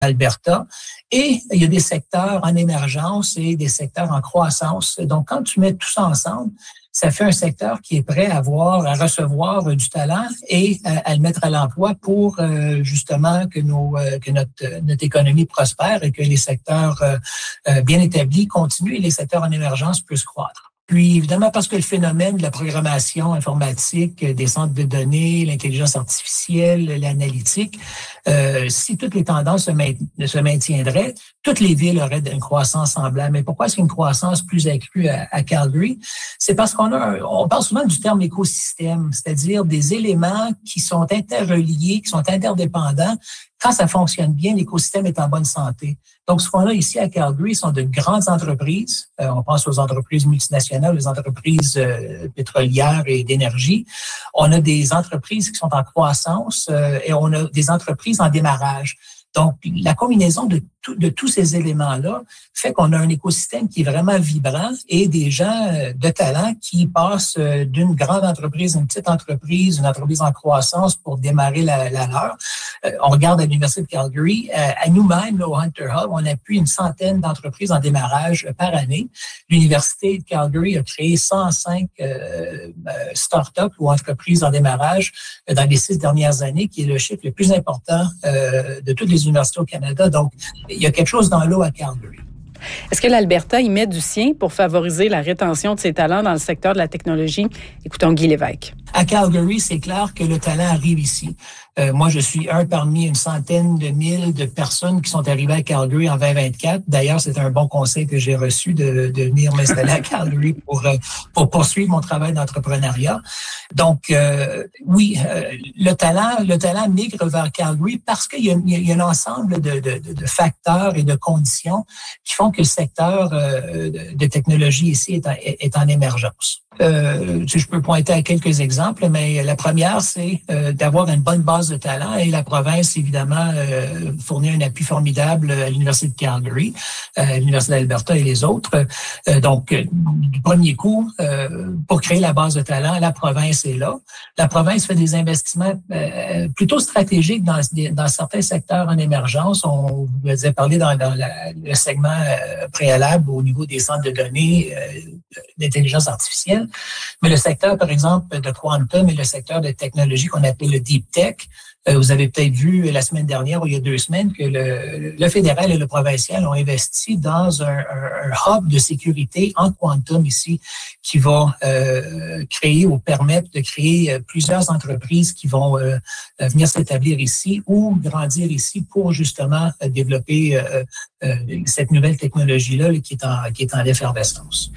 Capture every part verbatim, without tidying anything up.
Alberta. Et il y a des secteurs en émergence et des secteurs en croissance. Donc, quand tu mets tout ça ensemble, ça fait un secteur qui est prêt à avoir, à recevoir du talent et à, à le mettre à l'emploi pour euh, justement que nos euh, que notre notre économie prospère et que les secteurs euh, bien établis continuent et les secteurs en émergence puissent croître. Puis, évidemment, parce que le phénomène de la programmation informatique, des centres de données, l'intelligence artificielle, l'analytique, euh, si toutes les tendances se, maint- se maintiendraient, toutes les villes auraient une croissance semblable. Mais pourquoi est-ce qu'il y a une croissance plus accrue à, à Calgary? C'est parce qu'on a, un, on parle souvent du terme écosystème, c'est-à-dire des éléments qui sont interreliés, qui sont interdépendants. Quand ça fonctionne bien, l'écosystème est en bonne santé. Donc, ce qu'on a ici à Calgary sont de grandes entreprises. Euh, on pense aux entreprises multinationales, aux entreprises euh, pétrolières et d'énergie. On a des entreprises qui sont en croissance euh, et on a des entreprises en démarrage. Donc, la combinaison de, tout, de tous ces éléments-là fait qu'on a un écosystème qui est vraiment vibrant et des gens de talent qui passent d'une grande entreprise à une petite entreprise, une entreprise en croissance pour démarrer la, la leur. Euh, on regarde à l'Université de Calgary, euh, à nous-mêmes, là, au Hunter Hub, on appuie une centaine d'entreprises en démarrage par année. L'Université de Calgary a créé cent cinq euh, start-up ou entreprises en démarrage dans les six dernières années, qui est le chiffre le plus important euh, de toutes les universités au Canada. Donc, il y a quelque chose dans l'eau à Calgary. Est-ce que l'Alberta y met du sien pour favoriser la rétention de ses talents dans le secteur de la technologie? Écoutons Guy Lévesque. À Calgary, c'est clair que le talent arrive ici. Euh, moi, je suis un parmi une centaine de mille de personnes qui sont arrivées à Calgary en vingt vingt-quatre. D'ailleurs, c'est un bon conseil que j'ai reçu de, de venir m'installer à Calgary pour, pour poursuivre mon travail d'entrepreneuriat. Donc, euh, oui, euh, le talent, le talent migre vers Calgary parce qu'il y a, il y a un ensemble de, de, de facteurs et de conditions qui font que le secteur euh, de technologie ici est en, est en émergence. Euh, je peux pointer à quelques exemples, mais la première, c'est euh, d'avoir une bonne base de talent et la province, évidemment, euh, fournit un appui formidable à l'Université de Calgary, euh, à l'Université d'Alberta et les autres. Euh, donc, euh, du premier coup, euh, pour créer la base de talent, la province est là. La province fait des investissements euh, plutôt stratégiques dans, dans certains secteurs en émergence. On vous avait parlé dans, dans la, le segment euh, préalable au niveau des centres de données euh, d'intelligence artificielle. Mais le secteur, par exemple, de quantum et le secteur de technologie qu'on appelle le deep tech, euh, vous avez peut-être vu la semaine dernière ou il y a deux semaines que le, le fédéral et le provincial ont investi dans un, un, un hub de sécurité en quantum ici qui va euh, créer ou permettre de créer plusieurs entreprises qui vont euh, venir s'établir ici ou grandir ici pour justement développer euh, euh, cette nouvelle technologie-là là, qui est en, qui est en effervescence.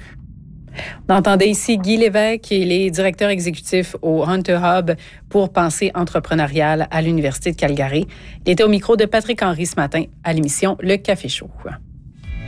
On entendait ici Guy Lévesque, il est directeur exécutif au Hunter Hub pour pensée entrepreneuriale à l'Université de Calgary. Il était au micro de Patrick Henry ce matin à l'émission Le Café Chaud.